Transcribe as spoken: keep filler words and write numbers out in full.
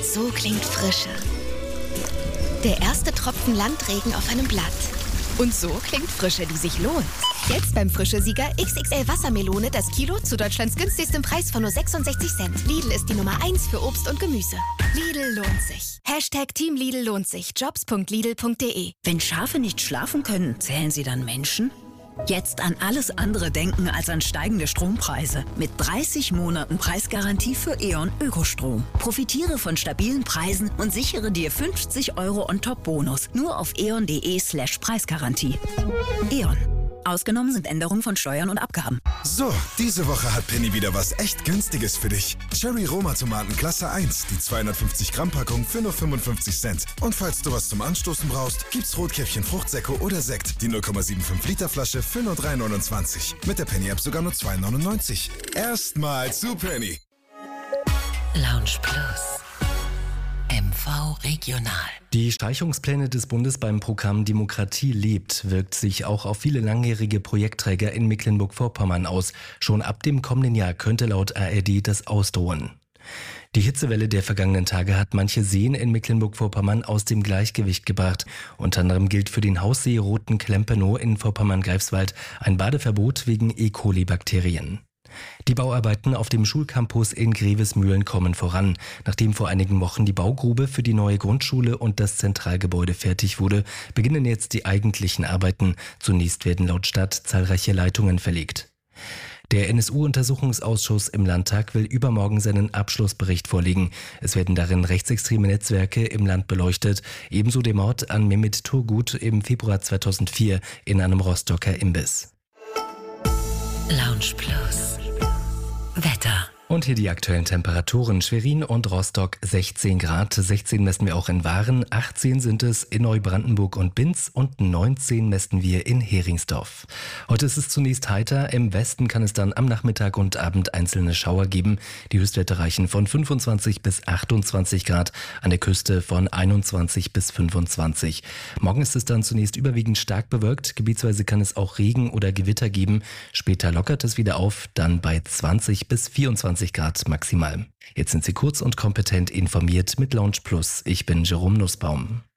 So klingt Frische. Der erste Tropfen Landregen auf einem Blatt. Und so klingt Frische, die sich lohnt. Jetzt beim Frische-Sieger X X L Wassermelone das Kilo zu Deutschlands günstigstem Preis von nur sechsundsechzig Cent. Lidl ist die Nummer eins für Obst und Gemüse. Lidl lohnt sich. Hashtag Team Lidl lohnt sich. jobs punkt lidl punkt de. Wenn Schafe nicht schlafen können, zählen sie dann Menschen? Jetzt an alles andere denken als an steigende Strompreise. Mit dreißig Monaten Preisgarantie für E.ON Ökostrom. Profitiere von stabilen Preisen und sichere dir fünfzig Euro On-Top-Bonus. Nur auf eon.de slash Preisgarantie. E.ON. Ausgenommen sind Änderungen von Steuern und Abgaben. So, diese Woche hat Penny wieder was echt Günstiges für dich. Cherry Roma Tomaten Klasse eins, die zweihundertfünfzig Gramm Packung für nur fünfundfünfzig Cent. Und falls du was zum Anstoßen brauchst, gibt's Rotkäppchen Fruchtsäcke oder Sekt, die null Komma fünfundsiebzig Liter Flasche für nur drei neunundzwanzig. Mit der Penny App sogar nur zwei neunundneunzig. Erstmal zu Penny. Lounge Plus. M V Regional. Die Streichungspläne des Bundes beim Programm Demokratie lebt wirkt sich auch auf viele langjährige Projektträger in Mecklenburg-Vorpommern aus. Schon ab dem kommenden Jahr könnte laut A R D das ausdrohen. Die Hitzewelle der vergangenen Tage hat manche Seen in Mecklenburg-Vorpommern aus dem Gleichgewicht gebracht. Unter anderem gilt für den Haussee Roten Klempenow in Vorpommern-Greifswald ein Badeverbot wegen E. coli-Bakterien. Die Bauarbeiten auf dem Schulcampus in Grevesmühlen kommen voran. Nachdem vor einigen Wochen die Baugrube für die neue Grundschule und das Zentralgebäude fertig wurde, beginnen jetzt die eigentlichen Arbeiten. Zunächst werden laut Stadt zahlreiche Leitungen verlegt. Der N S U-Untersuchungsausschuss im Landtag will übermorgen seinen Abschlussbericht vorlegen. Es werden darin rechtsextreme Netzwerke im Land beleuchtet, ebenso der Mord an Mehmet Turgut im Februar zweitausendvier in einem Rostocker Imbiss. Lounge Plus. Wetter. Und hier die aktuellen Temperaturen. Schwerin und Rostock sechzehn Grad, sechzehn messen wir auch in Waren, achtzehn sind es in Neubrandenburg und Binz und neunzehn messen wir in Heringsdorf. Heute ist es zunächst heiter, im Westen kann es dann am Nachmittag und Abend einzelne Schauer geben. Die Höchstwerte reichen von fünfundzwanzig bis achtundzwanzig Grad, an der Küste von einundzwanzig bis fünfundzwanzig. Morgen ist es dann zunächst überwiegend stark bewölkt, gebietsweise kann es auch Regen oder Gewitter geben. Später lockert es wieder auf, dann bei zwanzig bis vierundzwanzig Grad maximal. Jetzt sind Sie kurz und kompetent informiert mit Lounge Plus. Ich bin Jerome Nussbaum.